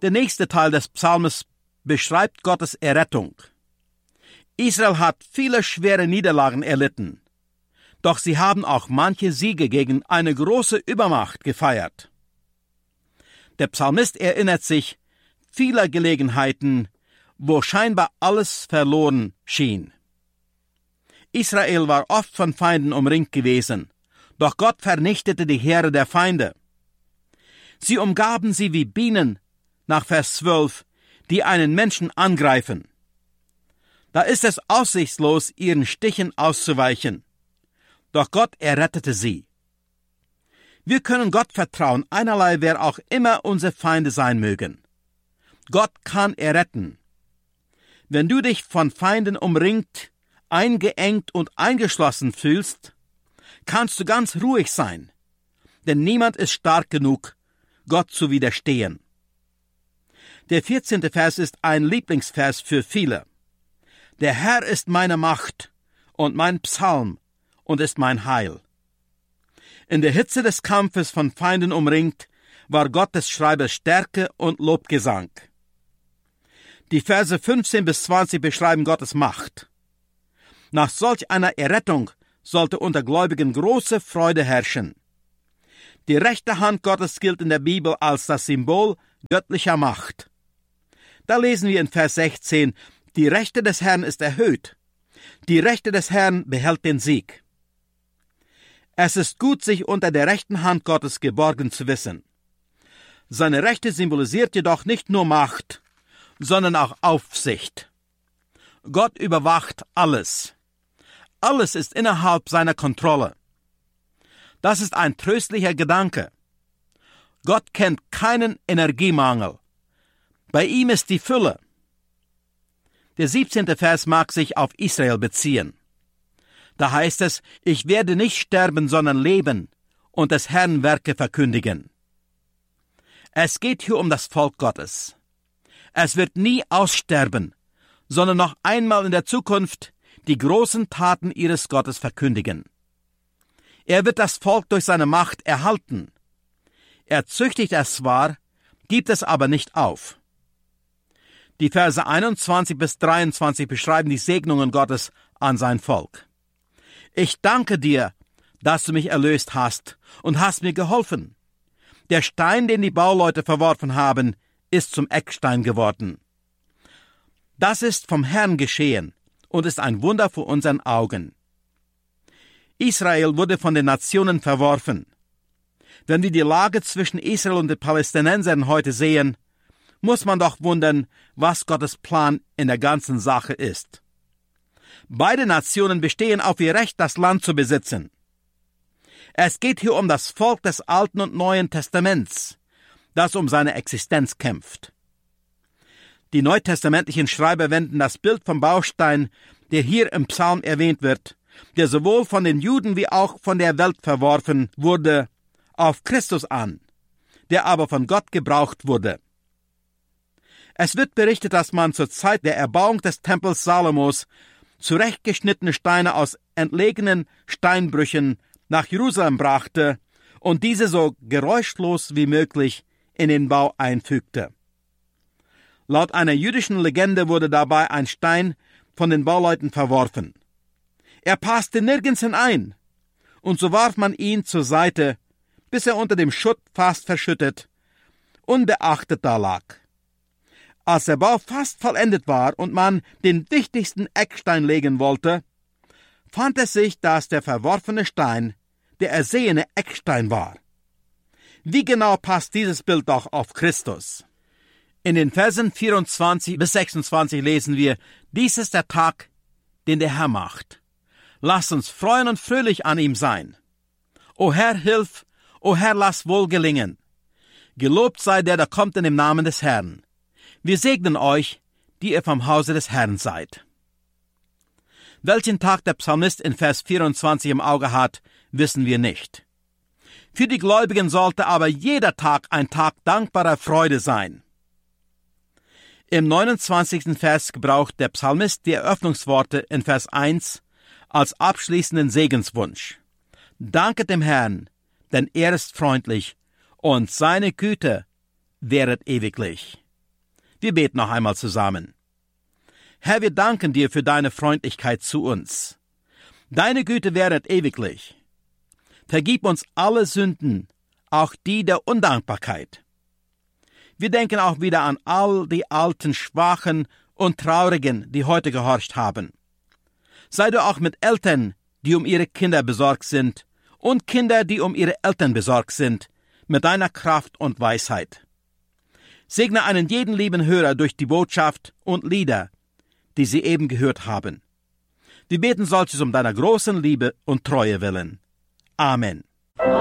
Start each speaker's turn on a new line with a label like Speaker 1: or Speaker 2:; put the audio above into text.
Speaker 1: Der nächste Teil des Psalmes beschreibt Gottes Errettung. Israel hat viele schwere Niederlagen erlitten, doch sie haben auch manche Siege gegen eine große Übermacht gefeiert. Der Psalmist erinnert sich vieler Gelegenheiten, wo scheinbar alles verloren schien. Israel war oft von Feinden umringt gewesen, doch Gott vernichtete die Heere der Feinde. Sie umgaben sie wie Bienen, nach Vers 12, die einen Menschen angreifen. Da ist es aussichtslos, ihren Stichen auszuweichen. Doch Gott errettete sie. Wir können Gott vertrauen, einerlei wer auch immer unsere Feinde sein mögen. Gott kann erretten. Wenn du dich von Feinden umringt, eingeengt und eingeschlossen fühlst, kannst du ganz ruhig sein, denn niemand ist stark genug, Gott zu widerstehen. Der 14. Vers ist ein Lieblingsvers für viele. Der Herr ist meine Macht und mein Psalm und ist mein Heil. In der Hitze des Kampfes von Feinden umringt, war Gott des Schreibers Stärke und Lobgesang. Die Verse 15 bis 20 beschreiben Gottes Macht. Nach solch einer Errettung sollte unter Gläubigen große Freude herrschen. Die rechte Hand Gottes gilt in der Bibel als das Symbol göttlicher Macht. Da lesen wir in Vers 16, die Rechte des Herrn ist erhöht. Die Rechte des Herrn behält den Sieg. Es ist gut, sich unter der rechten Hand Gottes geborgen zu wissen. Seine Rechte symbolisiert jedoch nicht nur Macht, sondern auch Aufsicht. Gott überwacht alles. Alles ist innerhalb seiner Kontrolle. Das ist ein tröstlicher Gedanke. Gott kennt keinen Energiemangel. Bei ihm ist die Fülle. Der 17. Vers mag sich auf Israel beziehen. Da heißt es, ich werde nicht sterben, sondern leben und des Herrn Werke verkündigen. Es geht hier um das Volk Gottes. Es wird nie aussterben, sondern noch einmal in der Zukunft die großen Taten ihres Gottes verkündigen. Er wird das Volk durch seine Macht erhalten. Er züchtigt es zwar, gibt es aber nicht auf. Die Verse 21 bis 23 beschreiben die Segnungen Gottes an sein Volk. Ich danke dir, dass du mich erlöst hast und hast mir geholfen. Der Stein, den die Bauleute verworfen haben, ist zum Eckstein geworden. Das ist vom Herrn geschehen und ist ein Wunder vor unseren Augen. Israel wurde von den Nationen verworfen. Wenn wir die Lage zwischen Israel und den Palästinensern heute sehen, muss man doch wundern, was Gottes Plan in der ganzen Sache ist. Beide Nationen bestehen auf ihr Recht, das Land zu besitzen. Es geht hier um das Volk des Alten und Neuen Testaments, das um seine Existenz kämpft. Die neutestamentlichen Schreiber wenden das Bild vom Baustein, der hier im Psalm erwähnt wird, der sowohl von den Juden wie auch von der Welt verworfen wurde, auf Christus an, der aber von Gott gebraucht wurde. Es wird berichtet, dass man zur Zeit der Erbauung des Tempels Salomos zurechtgeschnittene Steine aus entlegenen Steinbrüchen nach Jerusalem brachte und diese so geräuschlos wie möglich in den Bau einfügte. Laut einer jüdischen Legende wurde dabei ein Stein von den Bauleuten verworfen. Er passte nirgends hinein, und so warf man ihn zur Seite, bis er unter dem Schutt fast verschüttet, unbeachtet da lag. Als der Bau fast vollendet war und man den wichtigsten Eckstein legen wollte, fand es sich, dass der verworfene Stein der ersehene Eckstein war. Wie genau passt dieses Bild doch auf Christus? In den Versen 24 bis 26 lesen wir, dies ist der Tag, den der Herr macht. Lasst uns freuen und fröhlich an ihm sein. O Herr, hilf, o Herr, lass wohl gelingen. Gelobt sei der, der kommt in dem Namen des Herrn. Wir segnen euch, die ihr vom Hause des Herrn seid. Welchen Tag der Psalmist in Vers 24 im Auge hat, wissen wir nicht. Für die Gläubigen sollte aber jeder Tag ein Tag dankbarer Freude sein. Im 29. Vers gebraucht der Psalmist die Eröffnungsworte in Vers 1 als abschließenden Segenswunsch. Danket dem Herrn, denn er ist freundlich und seine Güte währet ewiglich. Wir beten noch einmal zusammen. Herr, wir danken dir für deine Freundlichkeit zu uns. Deine Güte währet ewiglich. Vergib uns alle Sünden, auch die der Undankbarkeit. Wir denken auch wieder an all die alten, Schwachen und Traurigen, die heute gehorcht haben. Sei du auch mit Eltern, die um ihre Kinder besorgt sind, und Kinder, die um ihre Eltern besorgt sind, mit deiner Kraft und Weisheit. Segne einen jeden lieben Hörer durch die Botschaft und Lieder, die sie eben gehört haben. Wir beten solches um deiner großen Liebe und Treue willen. Amen.